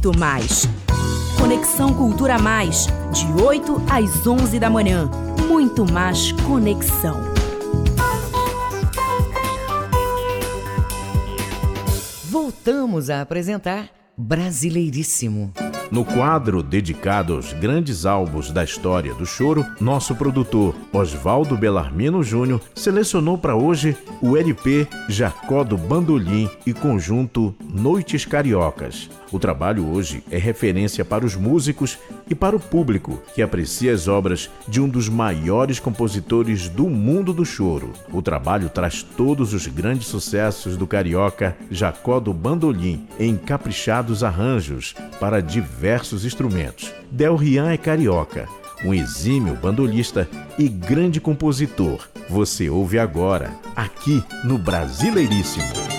muito mais. Conexão Cultura Mais, de 8 às 11 da manhã. Muito mais conexão. Voltamos a apresentar Brasileiríssimo. No quadro dedicado aos grandes álbuns da história do choro, nosso produtor Oswaldo Bellarmino Júnior selecionou para hoje o LP Jacó do Bandolim e conjunto Noites Cariocas. O trabalho hoje é referência para os músicos e para o público que aprecia as obras de um dos maiores compositores do mundo do choro. O trabalho traz todos os grandes sucessos do carioca Jacó do Bandolim em caprichados arranjos para diversos instrumentos. Del Rian é carioca, um exímio bandolista e grande compositor. Você ouve agora, aqui no Brasileiríssimo.